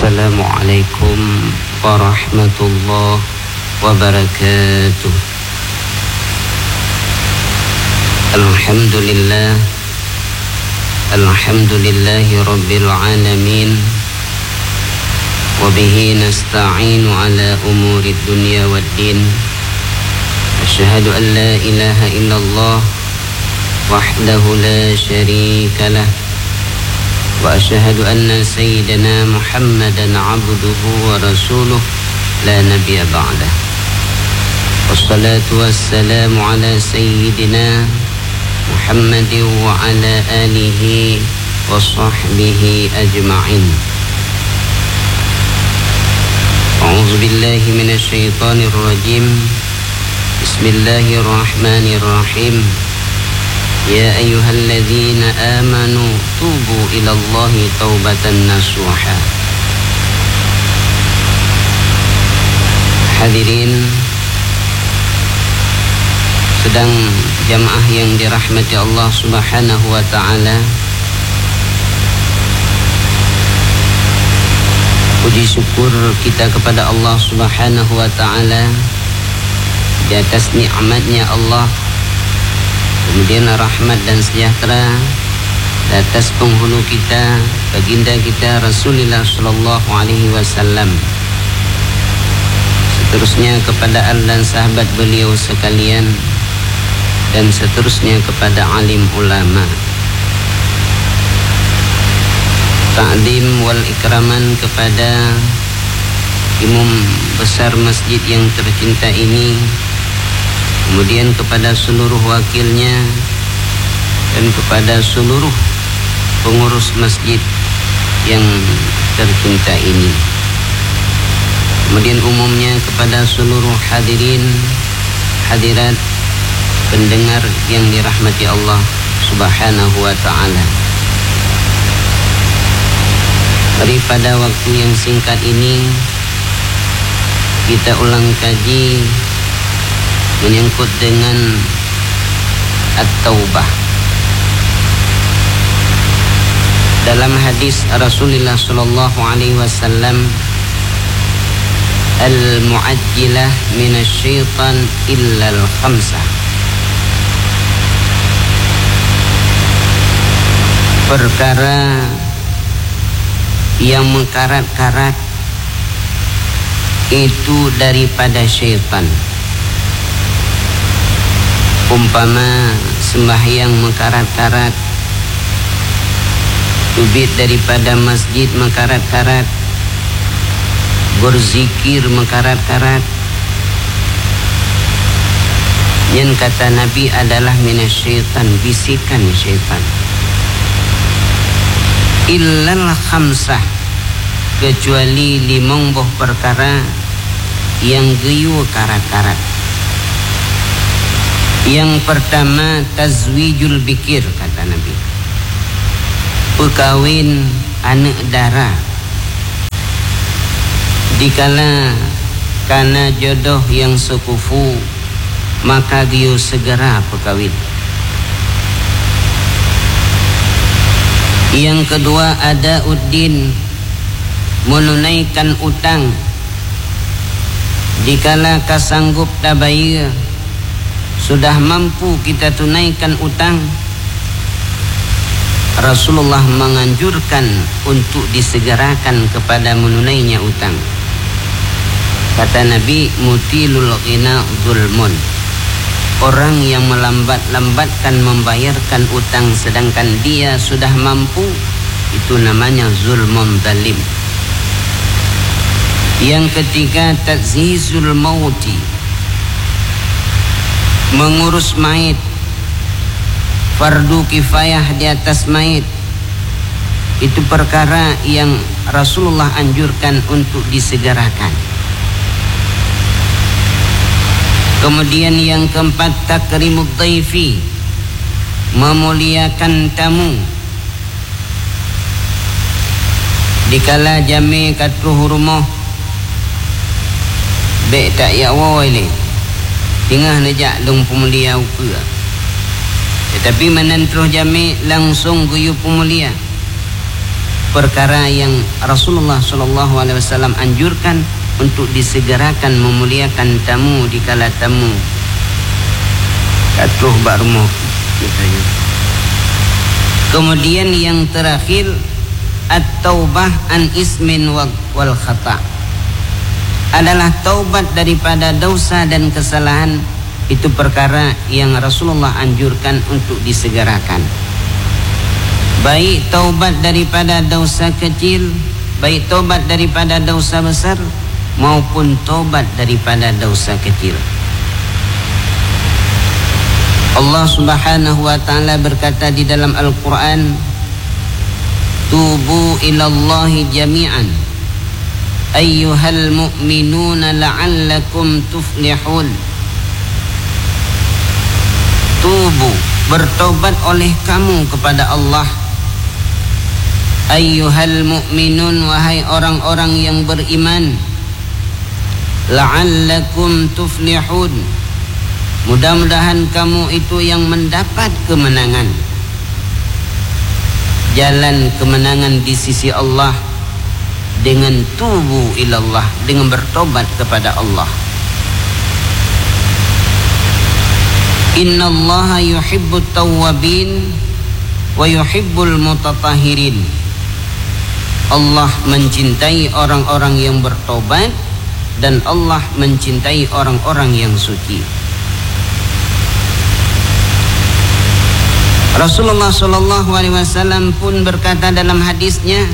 Assalamualaikum warahmatullahi wabarakatuh. Alhamdulillahi rabbil alamin. Wabihi nasta'inu ala umurid dunya waddin. Asyhadu an la ilaha illallah wahdahu la syarika lah. Wa asyhadu anna sayyidana Muhammadan abduhu wa rasuluh la nabiyya ba'dah. Wassalatu wassalamu ala sayyidina Muhammadin wa ala alihi wa sahbihi ajma'in. A'udzu billahi minasy syaithanir rajim. Bismillahirrahmanirrahim. Ya ayyuhalladzina amanu tubu ilallahi taubatan nasuha. Hadirin sedang jamaah yang dirahmati Allah Subhanahu wa ta'ala, puji syukur kita kepada Allah Subhanahu wa ta'ala di atas nikmatnya Allah, kemudian rahmat dan sejahtera di atas penghulu kita, baginda kita Rasulullah sallallahu alaihi wasallam. Seterusnya kepada al dan sahabat beliau sekalian, dan seterusnya kepada alim ulama. Ta'zim wal ikraman kepada imam besar masjid yang tercinta ini, kemudian kepada seluruh wakilnya dan kepada seluruh pengurus masjid yang tercinta ini, kemudian umumnya kepada seluruh hadirin hadirat pendengar yang dirahmati Allah Subhanahu wa ta'ala. Mari pada waktu yang singkat ini kita ulang kaji menyangkut dengan at-taubah. Dalam hadis Rasulullah sallallahu alaihi wasallam, al-mu'ajjilah minasyaitan illa al-khamsah. Perkara yang mengkarat-karat itu daripada syaitan. Umpama sembahyang mengkarat-karat, tubit daripada masjid mengkarat-karat, berzikir mengkarat-karat, yang kata Nabi adalah minasyaitan, bisikan syaitan. Illal khamsah, kecuali 5 buah perkara yang geyu karat-karat. Yang pertama, tazwijul bikir, kata Nabi, perkawin anak dara. Dikala kana jodoh yang sekufu, maka geyu segera perkawin. Yang kedua, ada uddin, menunaikan utang. Dikala kasanggup tabayir, sudah mampu kita tunaikan utang, Rasulullah menganjurkan untuk disegerakan kepada menunainya utang. Kata Nabi, mutilul ghina zulmun, orang yang melambat-lambatkan membayarkan utang sedangkan dia sudah mampu, itu namanya zulmun zalim. Yang ketiga, tazhizul mauti, mengurus mayit, fardu kifayah di atas mayit. Itu perkara yang Rasulullah anjurkan untuk disegerakan. Kemudian yang keempat, takrimud dhaifi, memuliakan tamu. Dikala jami katruh rumah baik tak ya wawai tinggal nejak dong pemulia uka, tetapi menentruh jami langsung guyu pemulia. perkara yang Rasulullah SAW anjurkan untuk disegerakan memuliakan tamu di kala tamu katuh bak rumah kita. Kemudian yang terakhir at-taubah an ismin wal khata' adalah taubat daripada dosa dan kesalahan. Itu perkara yang Rasulullah anjurkan untuk disegerakan. Baik taubat daripada dosa kecil, baik taubat daripada dosa besar, maupun taubat daripada dosa kecil. Allah Subhanahu wa ta'ala berkata di dalam Al-Quran, tubu ilallahi jami'an ayyuhal mu'minuna la'allakum tuflihun. Tubu, bertobat oleh kamu kepada Allah, ayyuhal mu'minun, wahai orang-orang yang beriman, la'allakum tuflihun, mudah-mudahan kamu itu yang mendapat kemenangan. Jalan kemenangan di sisi Allah dengan tubu ilallah, dengan bertobat kepada Allah. Innallaha yuhibbut tawwabin wa yuhibbul mutatahhirin. Allah mencintai orang-orang yang bertobat dan Allah mencintai orang-orang yang suci. Rasulullah SAW pun berkata dalam hadisnya,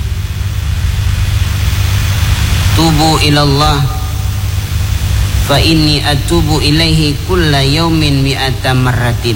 tubu ilallah fa inni atubu ilaihi kulla yaumin mi'ata marratin.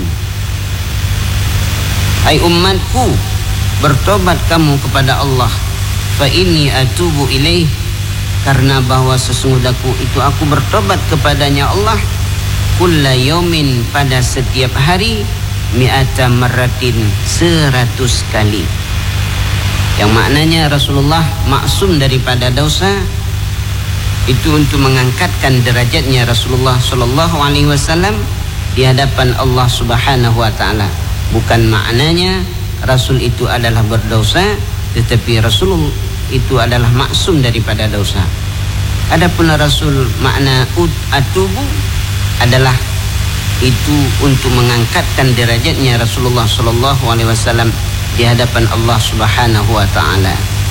Hai umatku, bertobat kamu kepada Allah. Fa inni atubu ilaihi, karena bahwa sesungguhnya aku bertobat kepadanya Allah, kulla yaumin, pada setiap hari, mi'ata marratin, 100 kali. Yang maknanya Rasulullah maksum daripada dosa. Itu untuk mengangkatkan derajatnya Rasulullah SAW di hadapan Allah Subhanahu wa ta'ala. Bukan maknanya Rasul itu adalah berdosa, tetapi Rasul itu adalah maksum daripada dosa. Adapun Rasul makna atubu adalah itu untuk mengangkatkan derajatnya Rasulullah SAW di hadapan Allah Subhanahu wa ta'ala.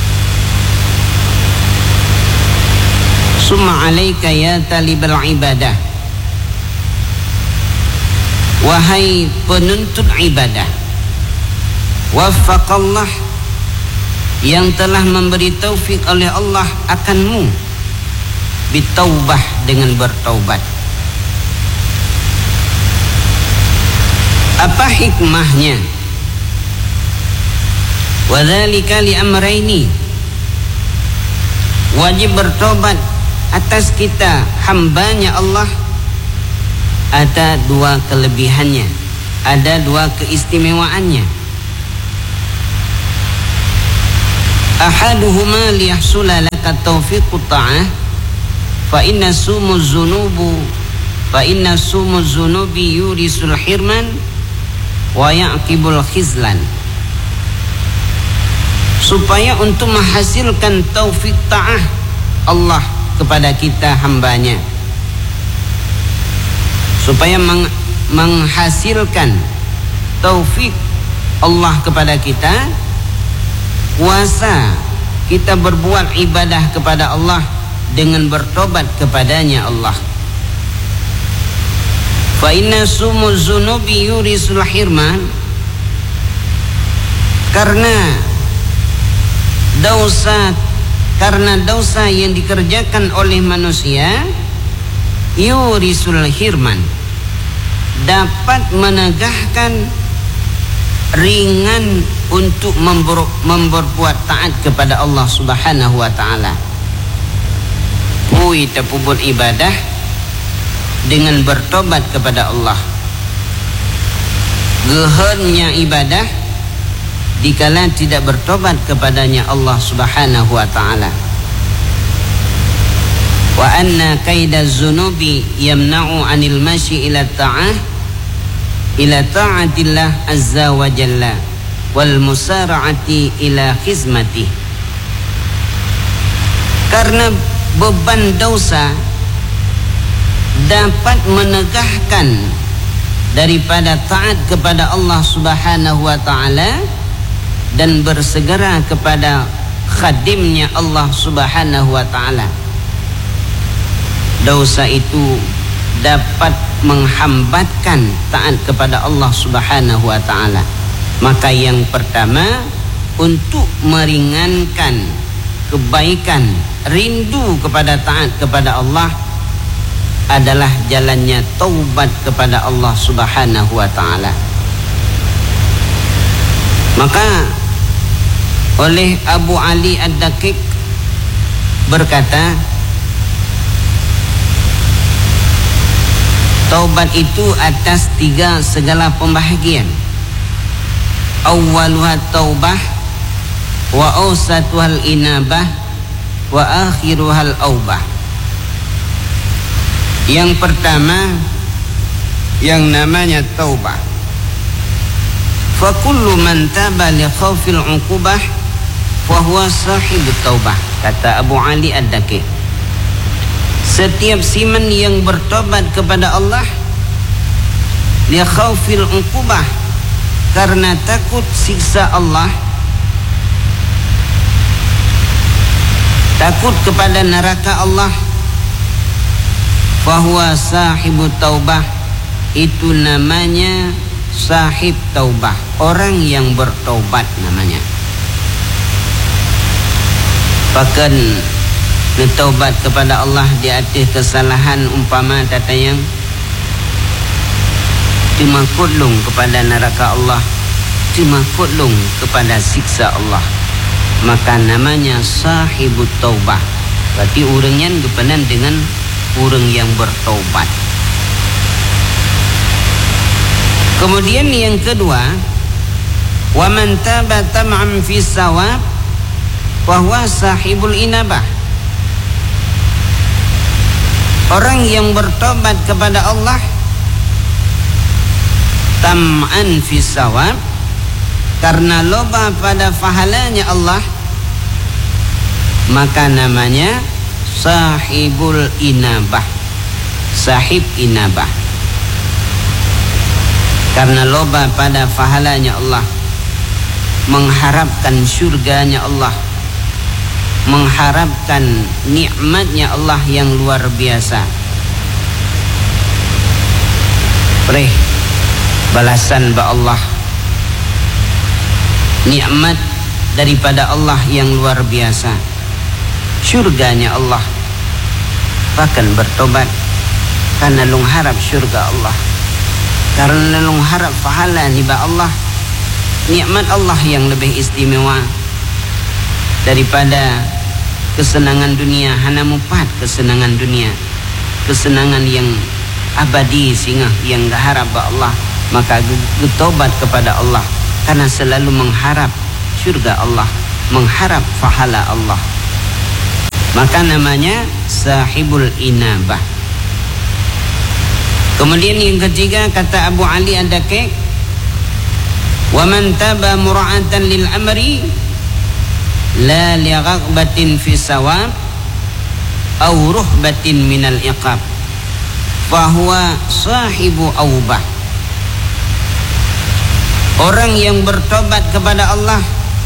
Summa alaika ya talibal ibadah, wahai penuntut ibadah, waffaqallah, yang telah memberi taufik oleh Allah akanmu, bitaubah, dengan bertaubat. Apa hikmahnya? Wadzalika li amraini, wajib bertobat atas kita hambanya Allah ada 2 kelebihannya, ada 2 keistimewaannya. Ahaduhuma liyahsula laka taufiqut ta'ah fa inna sumuz zunubi yurisul hirman wa ya'qibul khizlan. Supaya untuk menghasilkan taufik ta'ah Allah kepada kita hambanya, supaya menghasilkan taufik Allah kepada kita, kuasa kita berbuat ibadah kepada Allah dengan bertobat kepadanya Allah. Fa inna sumuz zunubi yurisul hirman, karena dosa yang dikerjakan oleh manusia, yurisul hirman, dapat menegahkan ringan untuk memperbuat taat kepada Allah Subhanahu wa ta'ala. Kita buat ibadah dengan bertobat kepada Allah. Gehennya ibadah dikala tidak bertobat kepadanya Allah Subhanahu wa ta'ala. Wa anna kaidaz zunubi yamna'u 'anil masyi ila ta'ah ila ta'atillah azza wa jalla wal musara'ati ila khizmatih. Karena beban dosa dapat menegahkan daripada taat kepada Allah Subhanahu wa taala dan bersegera kepada khadimnya Allah Subhanahu wa taala. Dosa itu dapat menghambatkan taat kepada Allah Subhanahu wa taala. Maka yang pertama, untuk meringankan kebaikan, rindu kepada taat kepada Allah adalah jalannya taubat kepada Allah Subhanahu wa taala. Maka oleh Abu Ali Ad-Daqiq berkata, taubat itu atas 3 segala pembahagian. Awwaluha taubah, wa awsatuhal inabah, wa akhiruhal aubah. Yang pertama yang namanya taubah. Fa kullu man taba li khaufil uqubah fa huwa sahibut taubah, kata Abu Ali Ad-Daqiq. Setiap siman yang bertobat kepada Allah li khaufil uqubah, karena takut siksa Allah, takut kepada neraka Allah, fahuwa sahibut taubah, itu namanya sahib taubah, orang yang bertaubat namanya. Bahkan bertaubat kepada Allah di atas kesalahan umpama tatayang dimaklum kepada neraka Allah, dimaklum kepada siksa Allah, maka namanya sahibut taubah. Berarti orangnya berkenan dengan orang yang bertaubat. Kemudian yang kedua, wa man taba tam'an fi sawab wa huwa sahibul inabah. Orang yang bertobat kepada Allah tam'an fi sawab, karena loba pada pahalanya Allah, maka namanya sahibul inabah, sahib inabah. Karena loba pada pahalanya Allah, mengharapkan syurganya Allah, mengharapkan nikmatnya Allah yang luar biasa. Balasan ba Allah, nikmat daripada Allah yang luar biasa, syurganya Allah. Bahkan bertobat karena lung harap syurga Allah, karena lung harap pahala niba Allah, nikmat Allah yang lebih istimewa daripada kesenangan dunia. Hana mupat kesenangan dunia, kesenangan yang abadi sehingga yang harap ba Allah. Maka bertobat kepada Allah karena selalu mengharap syurga Allah, mengharap pahala Allah, maka namanya sahibul inabah. Kemudian yang ketiga, kata Abu Ali Ad-Daqiq, wa man taba mura'atan lil amri la li ghagbatin fi sawab aw ruhbatin minal iqab fa huwa sahibu aubah. Orang yang bertobat kepada Allah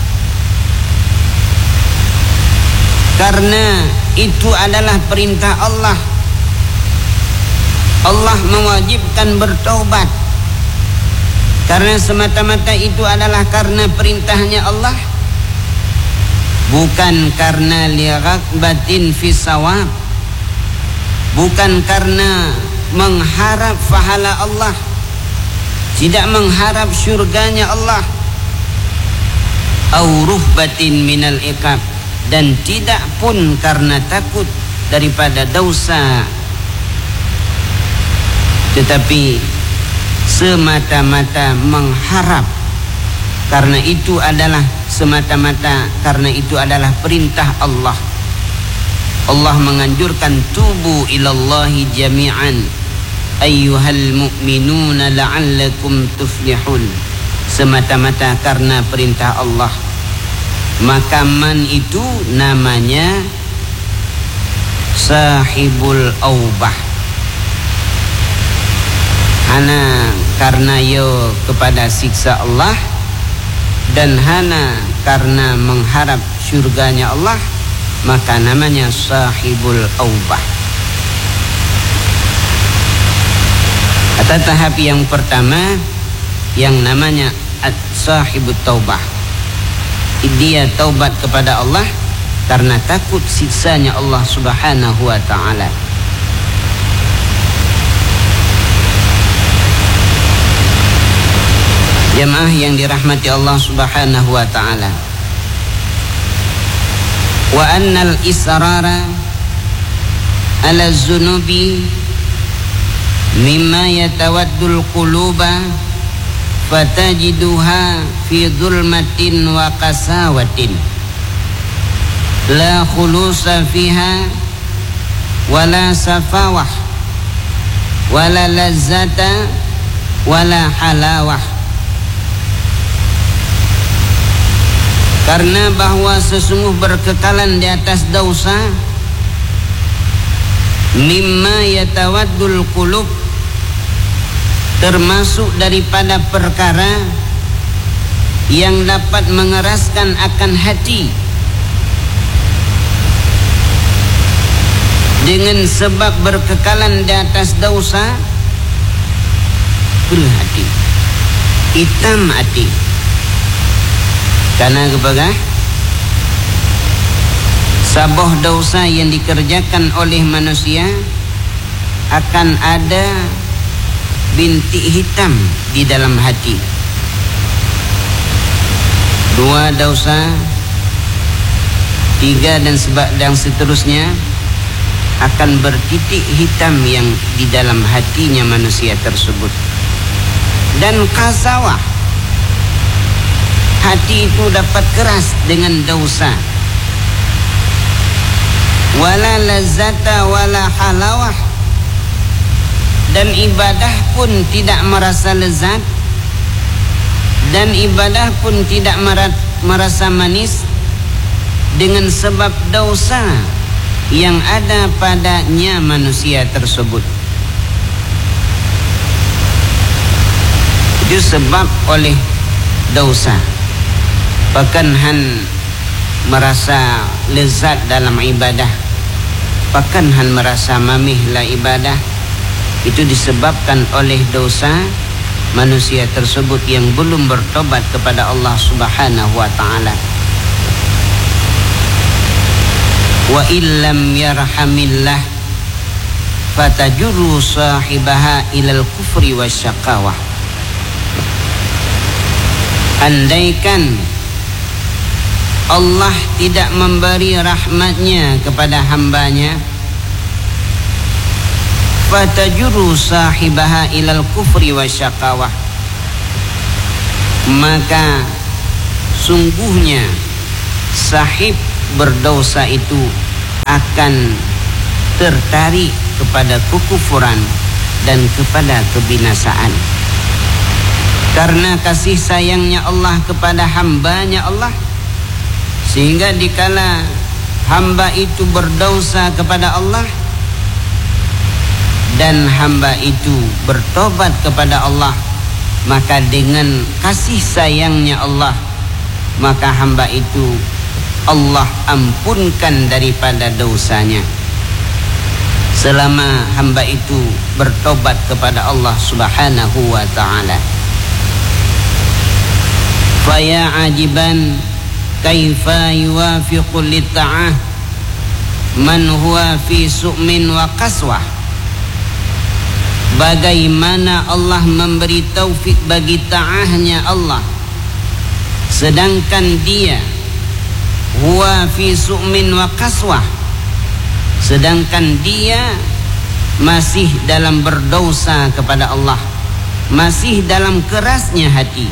karena itu adalah perintah Allah, Allah mewajibkan bertaubat karena semata-mata itu adalah karena perintahnya Allah, bukan karena lighaqbatin fi sawab, bukan karena mengharap pahala Allah, tidak mengharap syurganya Allah, au ruhbatin minal iqab, dan tidak pun karena takut daripada dosa, tetapi semata-mata mengharap karena itu adalah semata-mata karena itu adalah perintah Allah. Allah menganjurkan tubu ilallahi jami'an ayyuhal mu'minuna la'allakum tuflihun. semata-mata karena perintah Allah, maka man itu namanya sahibul aubah. Hana karena yo kepada siksa Allah, dan hana karena mengharap surganya Allah, maka namanya sahibul aubah. Kata tahap yang pertama yang namanya sahibut taubah, dia taubat kepada Allah karena takut siksanya Allah Subhanahu wa ta'ala. Jamaah yang dirahmati Allah Subhanahu wa ta'ala, wa annal israra ala zunubi mimma yatawaddul quluba fatajiduha fi dhulmatin wa qasawatin la khulusa fiha wala safawah wala lazzata wala halawah. Karena bahwa sesungguh berkekalan di atas dosa mimma yatawaddul qulub, termasuk daripada perkara yang dapat mengeraskan akan hati dengan sebab berkekalan di atas dosa, perih hati, hitam hati. Karena kepada saboh dosa yang dikerjakan oleh manusia akan ada bintik hitam di dalam hati. Dua dosa, tiga dan seterusnya akan bertitik hitam yang di dalam hatinya manusia tersebut. Dan kasawah, hati itu dapat keras dengan dosa. Wala lazata wala halawah, dan ibadah pun tidak merasa lezat, dan ibadah pun tidak merasa manis dengan sebab dosa yang ada padanya manusia tersebut. Itu sebab oleh dosa. Bahkan han merasa lezat dalam ibadah, bahkan han merasa mamihlah ibadah, itu disebabkan oleh dosa manusia tersebut yang belum bertobat kepada Allah Subhanahu wa ta'ala. Wa illam yarhamillah fatajuru sahibaha ilal kufri wasyaqawah. Andaikan Allah tidak memberi rahmatnya kepada hambanya, fatajuru sahibaha ilal kufri wasyaqawah, maka sungguhnya sahib berdosa itu akan tertarik kepada kekufuran dan kepada kebinasaan. Karena kasih sayangnya Allah kepada hambanya Allah, sehingga dikala hamba itu berdosa kepada Allah dan hamba itu bertobat kepada Allah, maka dengan kasih sayangnya Allah, maka hamba itu Allah ampunkan daripada dosanya selama hamba itu bertobat kepada Allah Subhanahu wa ta'ala. Faya ajiban kaifa yuwafiqu litta'ah man huwa fi su'min wa qaswah. Bagaimana Allah memberi taufik bagi ta'ahnya Allah, sedangkan dia huwa fi su'min wa qaswah, sedangkan dia masih dalam berdosa kepada Allah, masih dalam kerasnya hati.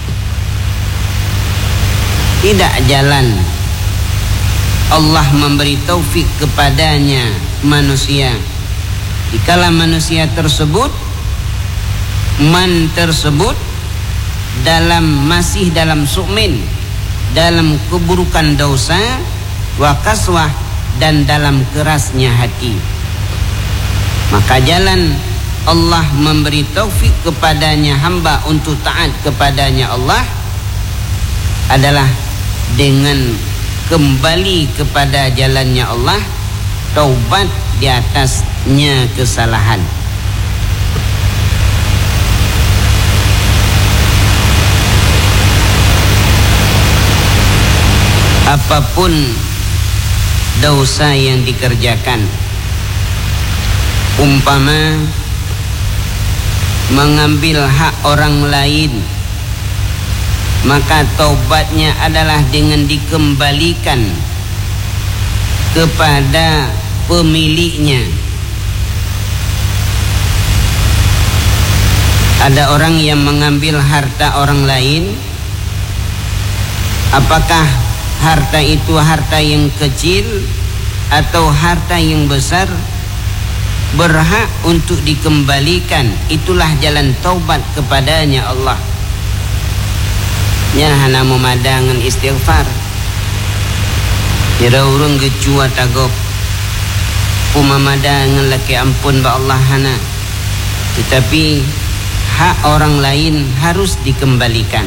Tidak jalan Allah memberi taufik kepadanya manusia dikala manusia tersebut, man tersebut masih dalam su'min, dalam keburukan dosa, wa qaswah, dan dalam kerasnya hati. Maka jalan Allah memberi taufik kepadanya hamba untuk taat kepadanya Allah adalah dengan kembali kepada jalannya Allah, taubat di atasnya kesalahan. Apapun dosa yang dikerjakan, umpama mengambil hak orang lain, maka taubatnya adalah dengan dikembalikan kepada pemiliknya. Ada orang yang mengambil harta orang lain, apakah harta itu harta yang kecil atau harta yang besar, berhak untuk dikembalikan. Itulah jalan taubat kepadanya Allah. Nya hana memadangan istighfar. Kira urang gecua tagop pumamadangan laki ampun ba Allah hana. Tetapi hak orang lain harus dikembalikan.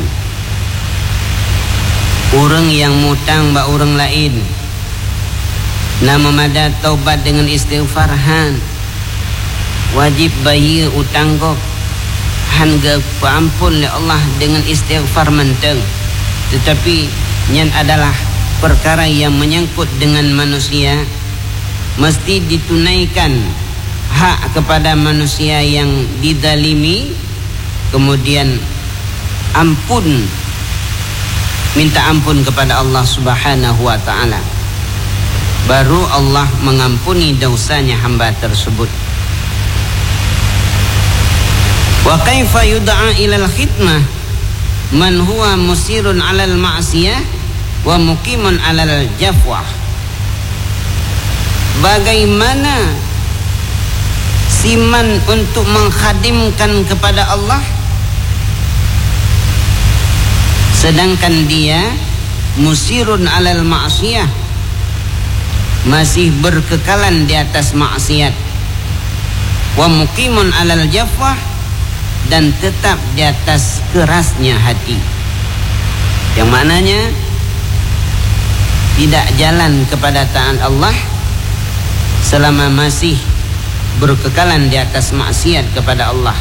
Orang yang mutang ba orang lain, nama mada taubat dengan istighfar han, wajib bayar utang gop han ga paampun oleh Allah dengan istighfar menteng. Tetapi nyan adalah perkara yang menyangkut dengan manusia, mesti ditunaikan hak kepada manusia yang didalimi, kemudian ampun, minta ampun kepada Allah Subhanahu wa ta'ala, baru Allah mengampuni dosanya hamba tersebut. Wa kaifa yud'a ilal khidmah man huwa musirun 'alal ma'siyah wa muqimun 'alal jafwah. Bagaimana siman untuk menghadimkan kepada Allah sedangkan dia musirun 'alal ma'siyah, masih berkekalan di atas maksiat, wa muqimun 'alal jafwah, dan tetap di atas kerasnya hati, yang maknanya tidak jalan kepada taat Allah selama masih berkekalan di atas maksiat kepada Allah.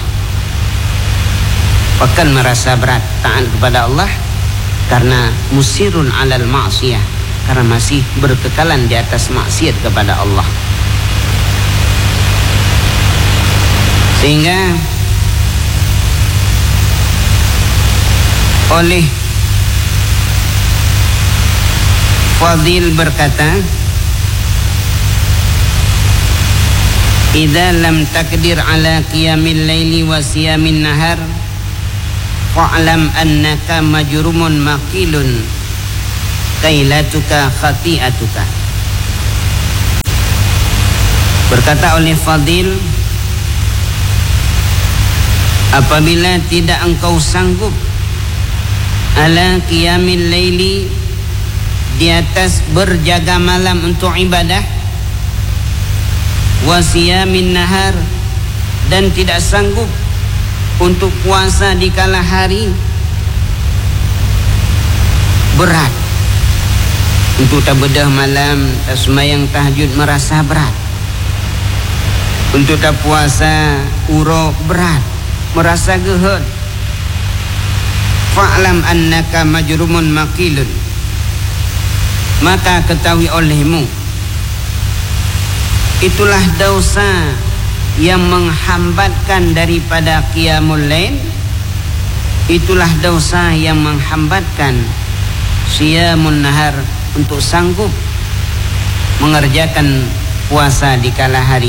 Bahkan merasa berat taat kepada Allah karena musirun 'alal ma'siyah, karena masih berkekalan di atas maksiat kepada Allah. Sehingga oleh Fadil berkata, idza lam takdir ala qiyamil laili wa siyamin nahar fa'lam annaka majrumun maqilun kailatuka khati'atuka. Berkata oleh Fadil, apabila tidak engkau sanggup ala qiyamil laili, di atas berjaga malam untuk ibadah, wa siyamin nahar, dan tidak sanggup untuk puasa di kala hari, berat. Untuk tak bedah malam, tak sembahyang tahajud merasa berat. Untuk tak puasa uro berat, merasa gehet. Fa'lam annaka majrumun maqilun, maka ketahui olehmu, itulah dosa yang menghambatkan daripada qiyamul lail, itulah dosa yang menghambatkan siyamun nahar, untuk sanggup mengerjakan puasa di kala hari.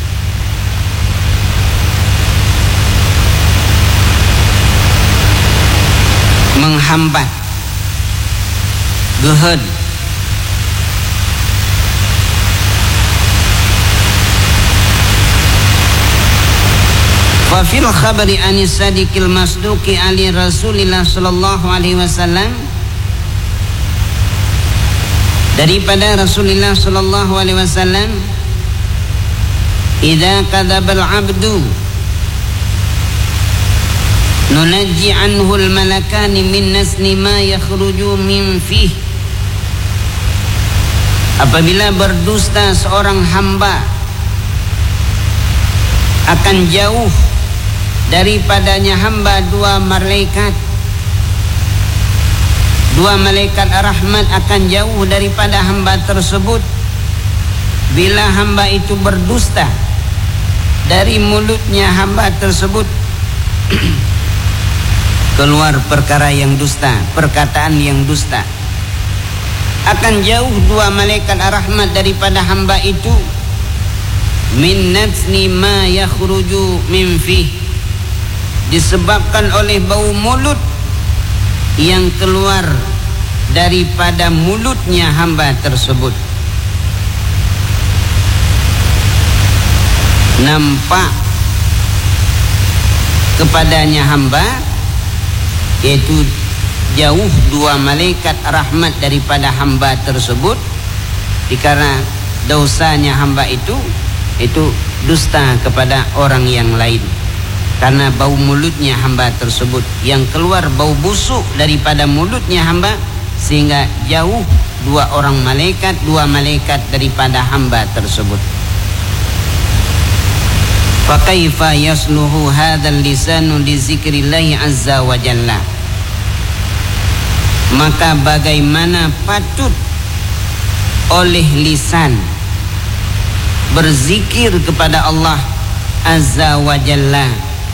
Menghambat, gehed, Wa fil khabari anis sadiqil masduqi ali Rasulillah sallallahu alaihi wasallam, daripada Rasulullah sallallahu alaihi wasallam, idza kadzabal 'abdu nunajji anhu al malakani min nasni ma yakhruju min fih. Apabila berdusta seorang hamba, akan jauh daripadanya hamba dua malaikat rahmat akan jauh daripada hamba tersebut bila hamba itu berdusta. Dari mulutnya hamba tersebut keluar perkara yang dusta, perkataan yang dusta. Akan jauh dua malaikat rahmat daripada hamba itu, min natsni ma yakhruju min fih, disebabkan oleh bau mulut yang keluar daripada mulutnya hamba tersebut. Nampak kepadanya hamba, yaitu jauh dua malaikat rahmat daripada hamba tersebut, dikarenakan dosanya hamba itu dusta kepada orang yang lain. Karena bau mulutnya hamba tersebut, yang keluar bau busuk daripada mulutnya hamba, sehingga jauh dua malaikat daripada hamba tersebut. Fa kaifa yasluhu hadzal lisanu li zikrillah azza wa jalla, maka bagaimana patut oleh lisan berzikir kepada Allah azza wa jalla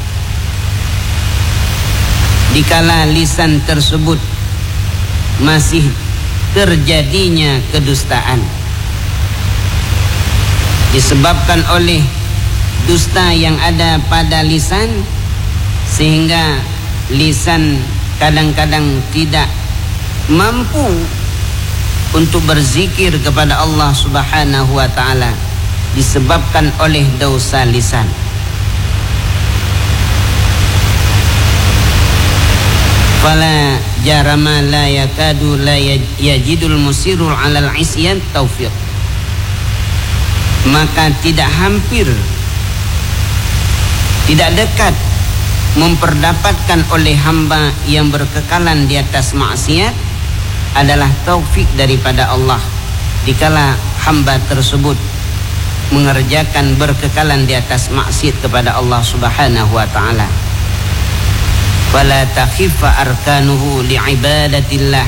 dikala lisan tersebut masih terjadinya kedustaan, disebabkan oleh dusta yang ada pada lisan, sehingga lisan kadang-kadang tidak mampu untuk berzikir kepada Allah Subhanahu wa ta'ala, disebabkan oleh dosa lisan. Fala jarama la yakadu la yajidul musirul alal isyan taufiq, maka tidak dekat memperdapatkan oleh hamba yang berkekalan di atas maksiat adalah taufik daripada Allah, dikala hamba tersebut mengerjakan berkekalan di atas maksiat kepada Allah Subhanahu wa ta'ala. Wala takhifa arkanuhu li'ibadatillah,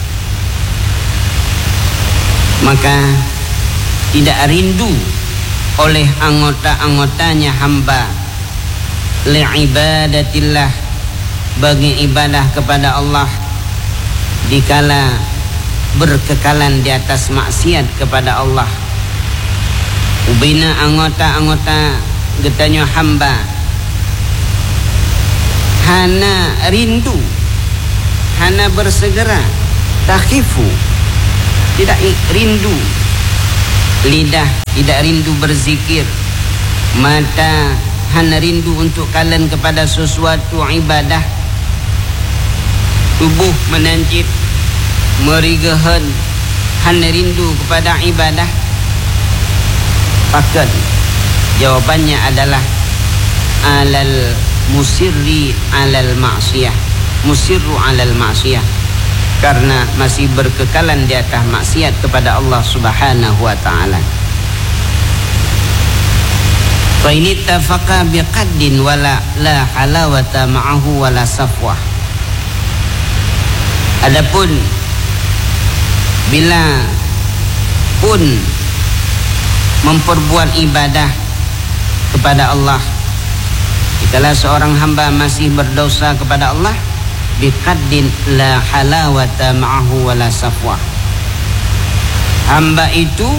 maka tidak rindu oleh anggota-anggotanya hamba li'ibadatillah, bagi ibadah kepada Allah, dikala berkekalan di atas maksiat kepada Allah. Ubina anggota-anggota getanya hamba hana rindu, hana bersegera, takhifu, tidak rindu, lidah tidak rindu berzikir, mata hana rindu untuk kalian kepada sesuatu ibadah, tubuh menanjib merigahan hana rindu kepada ibadah. Pakat jawabannya adalah alal musirri alal ma'siyah, musirru alal ma'siyah, karena masih berkekalan di atas maksiat kepada Allah Subhanahu wa ta'ala. Fa in ittafaqa biqaddin wala la halawata ma'ahu wala safwah. Adapun bila pun memperbuat ibadah kepada Allah, jikalau seorang hamba masih berdosa kepada Allah, biqaddin la halawata ma'ahu wala safwah, hamba itu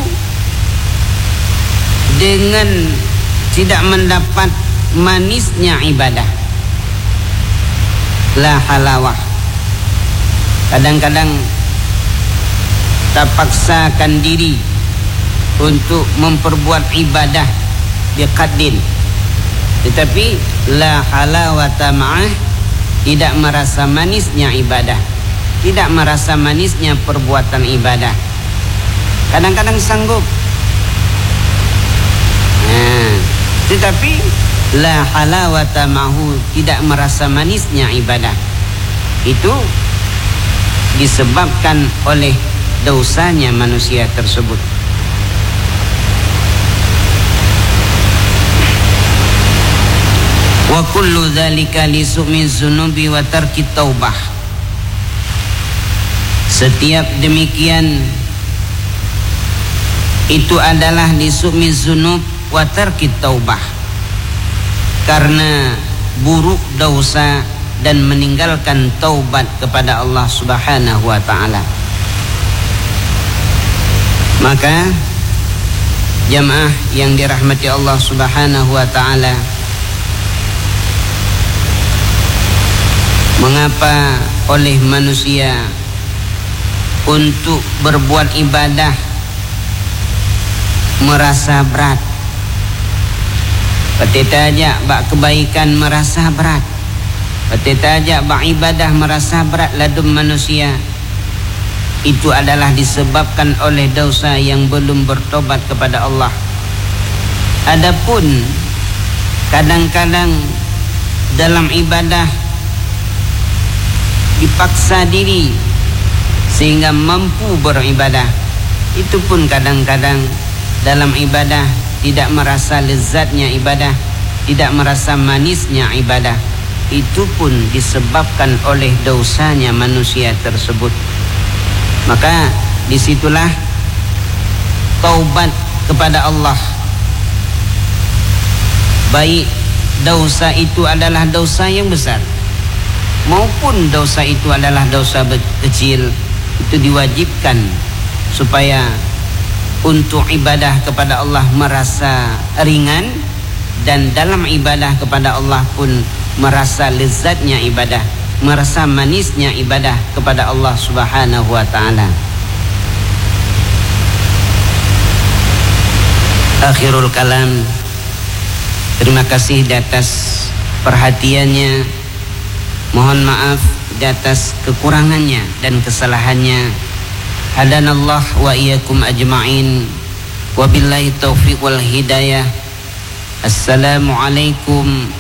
dengan tidak mendapat manisnya ibadah, la halawah. Kadang-kadang terpaksakan diri untuk memperbuat ibadah biqaddin, Tetapi la halawata ma'ah, tidak merasa manisnya ibadah, tidak merasa manisnya perbuatan ibadah. Kadang-kadang sanggup, tetapi la halawata ma'hu, tidak merasa manisnya ibadah. Itu disebabkan oleh dosanya manusia tersebut. Wa kullu dzalika li su'mi dzunubi wa tarki taubah. Setiap demikian itu adalah li su'mi dzunub wa tarki taubah, karena buruk dosa dan meninggalkan taubat kepada Allah Subhanahu wa taala. Maka jamaah yang dirahmati Allah Subhanahu wa taala, mengapa oleh manusia untuk berbuat ibadah merasa berat? Petita aja bak kebaikan merasa berat, petita aja bak ibadah merasa berat ladum manusia. Itu adalah disebabkan oleh dosa yang belum bertobat kepada Allah. Adapun kadang-kadang dalam ibadah dipaksa diri sehingga mampu beribadah, itu pun kadang-kadang dalam ibadah tidak merasa lezatnya ibadah, tidak merasa manisnya ibadah. Itu pun disebabkan oleh dosanya manusia tersebut. Maka disitulah taubat kepada Allah, baik dosa itu adalah dosa yang besar maupun dosa itu adalah dosa kecil, itu diwajibkan supaya untuk ibadah kepada Allah merasa ringan, dan dalam ibadah kepada Allah pun merasa lezatnya ibadah, merasa manisnya ibadah kepada Allah Subhanahu wa taala. Akhirul kalam, terima kasih di atas perhatiannya. Mohon maaf di atas kekurangannya dan kesalahannya. Hadanallah wa iyyakum ajma'in. Wabillahi taufiq wal hidayah. Assalamualaikum